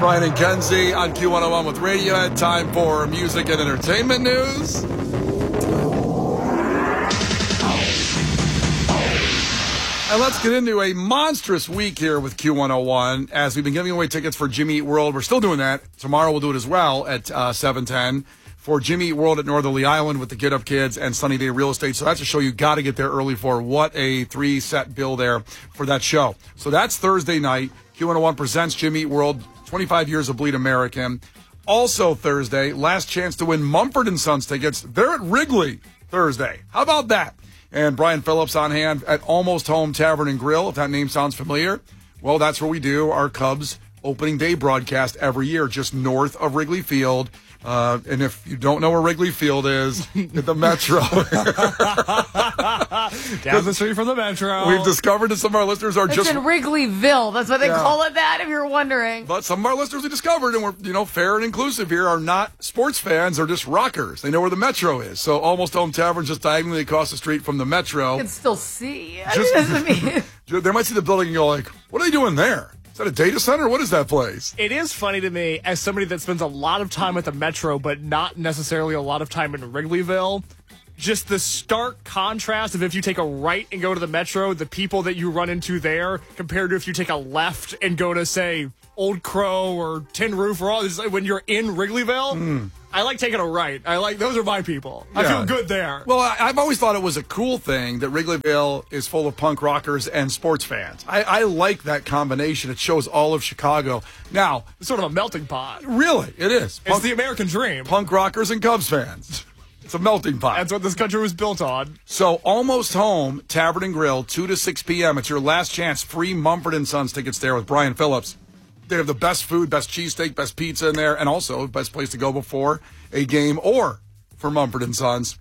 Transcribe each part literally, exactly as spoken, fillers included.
Brian and Kenzie on Q one oh one with Radiohead. Time for music and entertainment news. And let's get into a monstrous week here with Q one oh one as we've been giving away tickets for Jimmy Eat World. We're still doing that. Tomorrow we'll do it as well at uh, seven ten for Jimmy Eat World at Northerly Island with the Get Up Kids and Sunny Day Real Estate. So that's a show you got to get there early for. What a three-set bill there for that show. So that's Thursday night. Q one oh one presents Jimmy Eat World, twenty-five years of Bleed American. Also Thursday, last chance to win Mumford and Sons tickets. They're at Wrigley Thursday. How about that? And Brian Phillips on hand at Almost Home Tavern and Grill, if that name sounds familiar. Well, that's where we do our Cubs opening day broadcast every year, just north of Wrigley Field. Uh, and if you don't know where Wrigley Field is, at the Metro. Down the street from the Metro. We've discovered that some of our listeners are it's just... in Wrigleyville. That's why they Yeah. call it that, if you're wondering. But some of our listeners we discovered, and we're, you know, fair and inclusive here, are not sports fans. They're just rockers. They know where the Metro is. So Almost Home Tavern just diagonally across the street from the Metro. You can still see. I Just- mean, doesn't mean... They might see the building and go like, what are they doing there? Is that a data center? What is that place? It is funny to me, as somebody that spends a lot of time at the Metro, but not necessarily a lot of time in Wrigleyville, just the stark contrast of if you take a right and go to the Metro, the people that you run into there, compared to if you take a left and go to, say, Old Crow or Tin Roof or all this, when you're in Wrigleyville. Mm. I like taking a right. I like those are my people. I Yeah. feel good there. Well, I, I've always thought it was a cool thing that Wrigleyville is full of punk rockers and sports fans. I, I like that combination. It shows all of Chicago. Now, It's sort of a melting pot. really, it is. It's Punk, the American dream. punk rockers and Cubs fans. It's a melting pot. That's what this country was built on. So, Almost Home Tavern and Grill, two to six p.m. It's your last chance. Free Mumford and Sons tickets there with Brian Phillips. They have the best food, best cheesesteak, best pizza in there, and also best place to go before a game or for Mumford and Sons.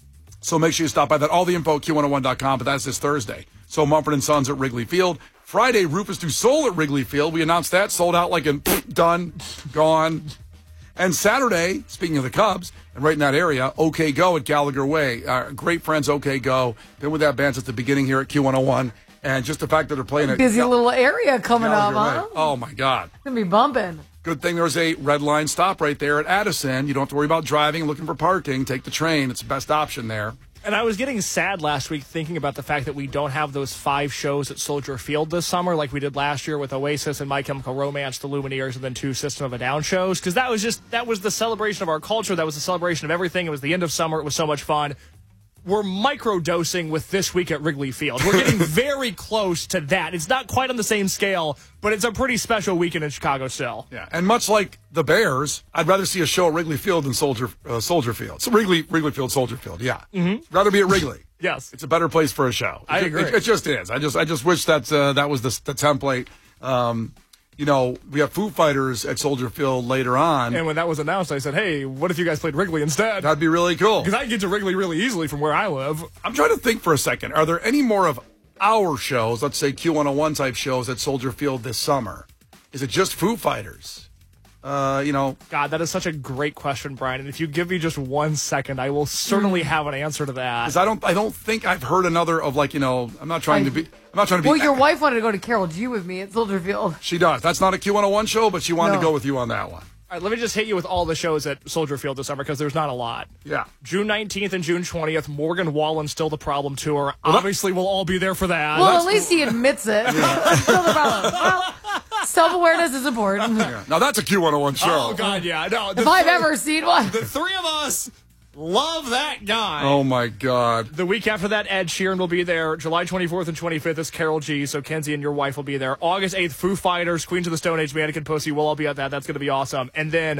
So make sure you stop by that. All the info at Q one oh one dot com, but that's this Thursday. So Mumford and Sons at Wrigley Field. Friday, Rufus Du Sol at Wrigley Field. We announced that. Sold out like in done, gone. And Saturday, speaking of the Cubs, and right in that area, OK Go at Gallagher Way. Our great friends, OK Go. Been with that band since the beginning here at Q one oh one. And just the fact that they're playing a Busy little area coming up, Gallagher huh? Way. Oh, my God. It's going to be bumping. Good thing there's a red line stop right there at Addison. You don't have to worry about driving and looking for parking. Take the train. It's the best option there. And I was getting sad last week thinking about the fact that we don't have those five shows at Soldier Field this summer like we did last year with Oasis and My Chemical Romance, the Lumineers, and then two System of a Down shows. Because that was just, that was the celebration of our culture. That was the celebration of everything. It was the end of summer. It was so much fun. We're microdosing with this week at Wrigley Field. We're getting very close to that. It's not quite on the same scale, but it's a pretty special weekend in Chicago still. Yeah, and much like the Bears, I'd rather see a show at Wrigley Field than Soldier uh, Soldier Field. So Wrigley Wrigley Field, Soldier Field. Yeah, mm-hmm. Rather be at Wrigley. Yes, it's a better place for a show. I it, agree. It, it just is. I just I just wish that uh, that was the, the template. Um, you know, we have Foo Fighters at Soldier Field later on. And when that was announced, I said, hey, what if you guys played Wrigley instead? That'd be really cool. Because I can get to Wrigley really easily from where I live. I'm trying to think for a second. Are there any more of our shows, let's say Q one oh one type shows at Soldier Field this summer? Is it just Foo Fighters? Uh, you know, God, that is such a great question, Brian. And if you give me just one second, I will certainly have an answer to that. Because I don't, I don't think I've heard another of like, you know, I'm not trying I, to be, I'm not trying to be. Well, your wife wanted to go to Carol G with me at Soldier Field. She does. That's not a Q one oh one show, but she wanted No. to go with you on that one. All right, let me just hit you with all the shows at Soldier Field this summer because there's not a lot. Yeah. June nineteenth and June twentieth, Morgan Wallen Still the Problem Tour. Obviously, we'll all be there for that. Well, at least he admits it. Still the problem. Well, self-awareness is important. Yeah. Now that's a Q one oh one show. Oh, God, yeah. No, the If I've three- ever seen one. The three of us love that guy. Oh my God. The week after that, Ed Sheeran will be there. July twenty-fourth and twenty-fifth is Carol G, so Kenzie and your wife will be there. August eighth, Foo Fighters, Queens of the Stone Age, Mannequin Pussy. We'll all be at that. That's going to be awesome. And then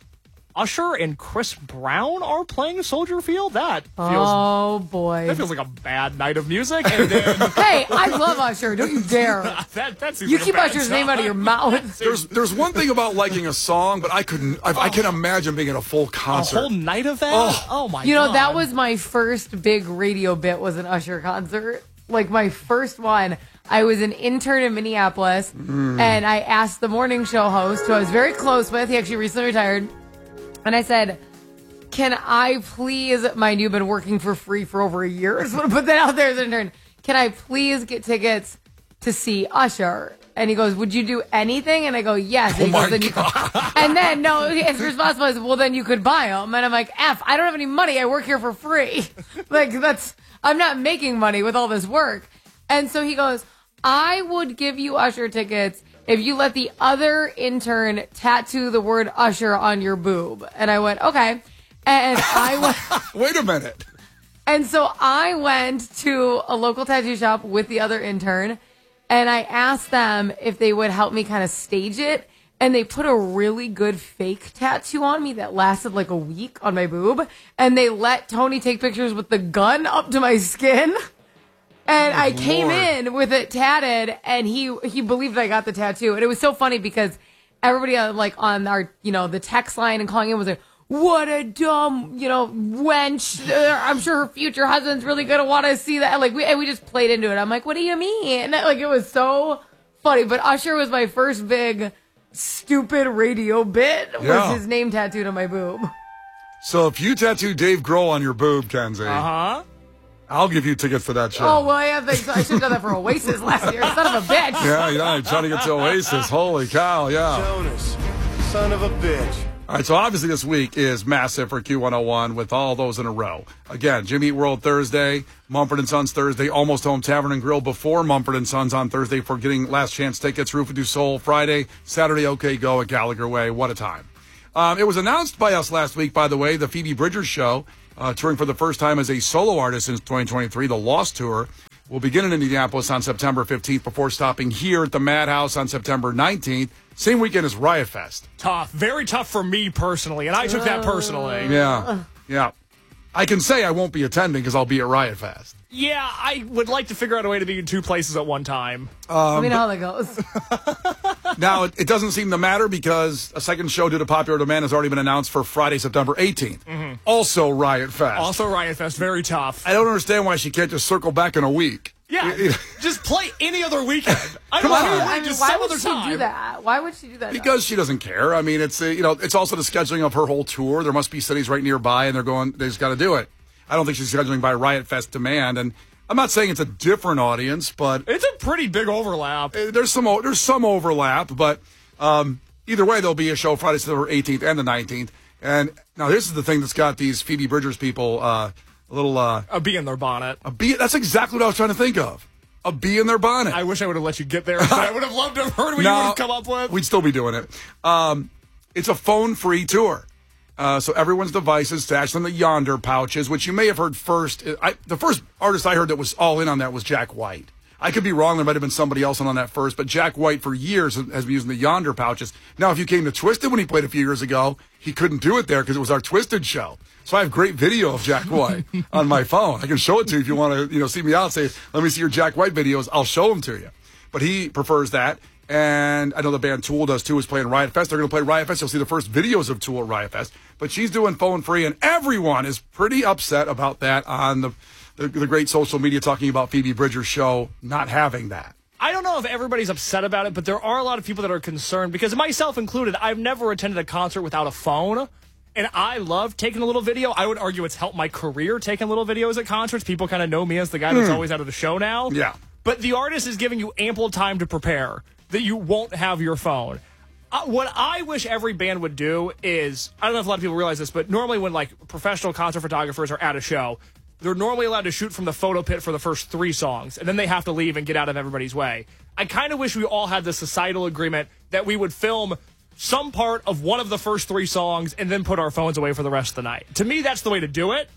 Usher and Chris Brown are playing Soldier Field. That feels Oh, boy. that feels like a bad night of music. And then Hey, I love Usher. Don't you dare. that that seems You like a keep bad Usher's time. name out of your mouth. There's there's one thing about liking a song, but I couldn't. I, I can imagine being at a full A concert. whole night of that. Oh. Oh, my You know, God. that was my first big radio bit was an Usher concert. Like, my first one. I was an intern in Minneapolis, Mm. and I asked the morning show host, who I was very close with, he actually recently retired, and I said, can I please, mind you, I've been working for free for over a year, I just want to put that out there as an intern. Can I please get tickets to see Usher? And he goes, would you do anything? And I go, yes. And, Oh he my goes, then you God. and then, no, his response was, well, then you could buy them. And I'm like, F, I don't have any money. I work here for free. Like, that's, I'm not making money with all this work. And so he goes, I would give you Usher tickets if you let the other intern tattoo the word Usher on your boob. And I went, okay. And I went. Wait a minute. And so I went to a local tattoo shop with the other intern, and I asked them if they would help me kind of stage it. And they put a really good fake tattoo on me that lasted like a week on my boob. And they let Tony take pictures with the gun up to my skin. And Oh, I came Lord. in with it tatted, and he he believed I got the tattoo. And it was so funny because everybody on, like on our, you know, the text line and calling in was like, what a dumb, you know, wench. Uh, I'm sure her future husband's really going to want to see that. Like, we, and we just played into it. I'm like, what do you mean? Like, it was so funny. But Usher was my first big stupid radio bit, Yeah. was his name tattooed on my boob. So if you tattoo Dave Grohl on your boob, Kenzie, Uh-huh. I'll give you tickets to that show. Oh, well, yeah, thanks. I should have done that for Oasis last year. Son of a bitch. Yeah, yeah, trying to get to Oasis. Holy cow, yeah. Jonas, son of a bitch. All right, so obviously this week is massive for Q one oh one with all those in a row. Again, Jimmy Eat World Thursday, Mumford and Sons Thursday, Almost Home Tavern and Grill before Mumford and Sons on Thursday for getting last chance tickets, Roof Du Sol Friday, Saturday, OK Go at Gallagher Way. What a time. Um, it was announced by us last week, by the way, the Phoebe Bridgers Show, uh, touring for the first time as a solo artist since twenty twenty-three, the Lost Tour, will begin in Indianapolis on September fifteenth before stopping here at the Madhouse on September nineteenth. Same weekend as Riot Fest. Tough. Very tough for me personally, and I took that personally. Yeah, yeah. I can say I won't be attending because I'll be at Riot Fest. Yeah, I would like to figure out a way to be in two places at one time. Let me know how that goes. Now, it, it doesn't seem to matter because a second show due to popular demand has already been announced for Friday, September eighteenth. Also Riot Fest. Also Riot Fest, very tough. I don't understand why she can't just circle back in a week. Yeah, just play any other weekend. I Come don't on. know, I mean, just why some would other she time. do that? Why would she do that? Because she doesn't care. I mean, it's uh, you know, it's also the scheduling of her whole tour. There must be cities right nearby, and they're going. They just got to do it. I don't think she's scheduling by Riot Fest demand, and I'm not saying it's a different audience, but It's a pretty big overlap. uh, there's some o- there's some overlap. But um, either way, there'll be a show Friday, September eighteenth and the nineteenth. And now this is the thing that's got these Phoebe Bridgers people uh, a little uh, A bee in their bonnet. a bee. That's exactly what I was trying to think of. A bee in their bonnet. I wish I would have let you get there. But I would have loved to have heard what No, you would have come up with. We'd still be doing it. Um, it's a phone-free tour. Uh, so everyone's devices stashed in the Yonder pouches, which you may have heard first. I, the first artist I heard that was all in on that was Jack White. I could be wrong. There might have been somebody else on that first, but Jack White for years has been using the Yonder pouches. Now, if you came to Twisted when he played a few years ago, he couldn't do it there because it was our Twisted show. So I have great video of Jack White on my phone. I can show it to you if you want to, you know, see me out. Say, let me see your Jack White videos. I'll show them to you. But he prefers that. And I know the band Tool does too, is playing Riot Fest. They're going to play Riot Fest. You'll see the first videos of Tool at Riot Fest. But she's doing phone free, and everyone is pretty upset about that on the, the, the great social media talking about Phoebe Bridgers' show not having that. I don't know if everybody's upset about it, but there are a lot of people that are concerned because, myself included, I've never attended a concert without a phone. And I love taking a little video. I would argue it's helped my career taking little videos at concerts. People kind of know me as the guy that's always out of the show now. Yeah. But the artist is giving you ample time to prepare that you won't have your phone. Uh, what I wish every band would do is, I don't know if a lot of people realize this, but normally when like professional concert photographers are at a show, they're normally allowed to shoot from the photo pit for the first three songs, and then they have to leave and get out of everybody's way. I kind of wish we all had the societal agreement that we would film some part of one of the first three songs and then put our phones away for the rest of the night. To me, that's the way to do it.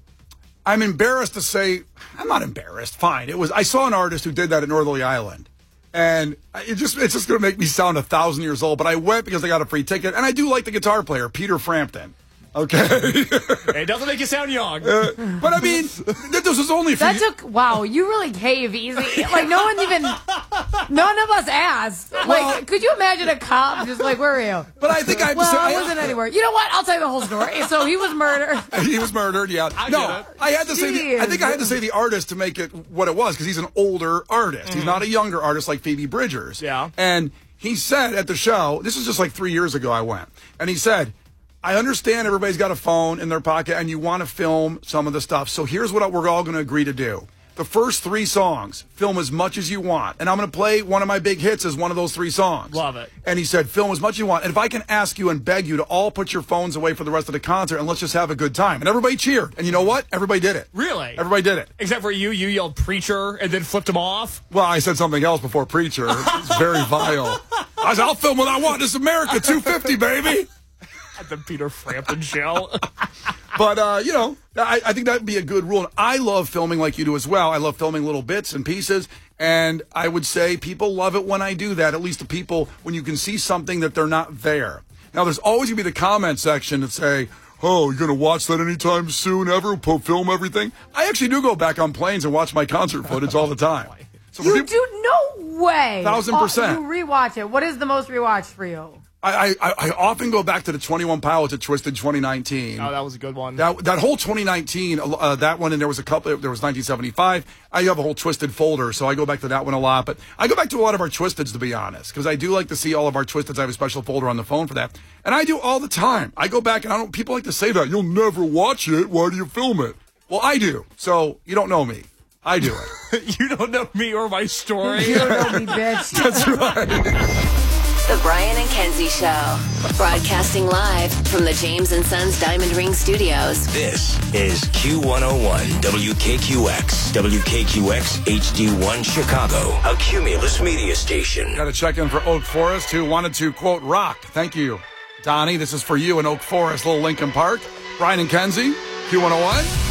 I'm embarrassed to say, I'm not embarrassed. Fine. It was. I saw an artist who did that at Northerly Island. And it just it's just going to make me sound a thousand years old. But I went because I got a free ticket. And I do like the guitar player, Peter Frampton. Okay. It doesn't make you sound young. Uh, but I mean, th- this was only a few That took, wow, you really cave easy. Like, no one even, none of us asked. Like, Well- could you imagine a cop just like, where are you? But I think I have to Well, say, I I- wasn't anywhere. You know what? I'll tell you the whole story. So he was murdered. He was murdered, yeah. I no, get it. I had to say, the, I think I had to say the artist to make it what it was because he's an older artist. He's not a younger artist like Phoebe Bridgers. Yeah. And he said at the show, this is just like three years ago I went, and he said, I understand everybody's got a phone in their pocket and you want to film some of the stuff. So here's what we're all going to agree to do. the first three songs, film as much as you want. And I'm going to play one of my big hits as one of those three songs. Love it. And he said, film as much as you want. And if I can ask you and beg you to all put your phones away for the rest of the concert and let's just have a good time. And everybody cheered. And you know what? Everybody did it. Really? Everybody did it. Except for you, you yelled preacher and then flipped him off. Well, I said something else before preacher. It's very vile. I said, I'll film what I want. This is America, two fifty, baby. At the Peter Frampton show. But, uh, you know, I, I think that would be a good rule. And I love filming like you do as well. I love filming little bits and pieces. And I would say people love it when I do that, at least the people, when you can see something that they're not there. Now, there's always going to be the comment section that say, oh, you're going to watch that anytime soon, ever, po- film everything? I actually do go back on planes and watch my concert footage all the time. So You people, do no way. Thousand percent. Oh, you rewatch it. What is the most rewatched for you? I, I, I often go back to the twenty-one Pilots at Twisted twenty nineteen. Oh, that was a good one. That that whole twenty nineteen, uh, that one, and there was a couple, there was nineteen seventy-five. I have a whole Twisted folder, so I go back to that one a lot. But I go back to a lot of our Twisteds, to be honest, because I do like to see all of our Twisteds. I have a special folder on the phone for that. And I do all the time. I go back, and I don't, people like to say that. You'll never watch it. Why do you film it? Well, I do. So you don't know me. I do it. You don't know me or my story. You don't know me, bitch. That's right. The Brian and Kenzie Show. Broadcasting live from the James and Sons Diamond Ring Studios. This is Q one oh one W K Q X. W K Q X H D one Chicago. A Cumulus media station. Got to check in for Oak Forest, who wanted to, quote, rock. Thank you, Donnie. This is for you in Oak Forest, Little Lincoln Park. Brian and Kenzie, Q one oh one.